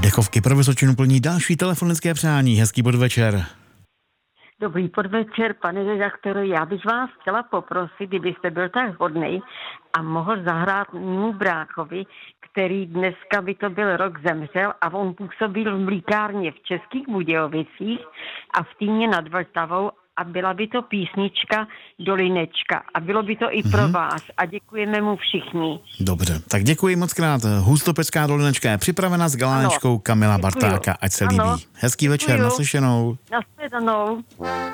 Dechovky pro Vysočinu plní další telefonické přání. Hezký podvečer. Dobrý podvečer, pane redaktoru. Já bych vás chtěla poprosit, kdybyste byl tak hodnej a mohl zahrát mému bráchovi, který dneska by to byl rok zemřel a on působil v mlýkárně v Českých Budějovicích a v týmě nad Vltavou a byla by to písnička Dolinečka a bylo by to i pro vás a děkujeme mu všichni. Dobře, tak děkuji moc krát. Hustopecká Dolinečka je připravena s Galáčkou Kamila Bartáka, ať se líbí. Hezký večer, naslyšenou. Nashledanou.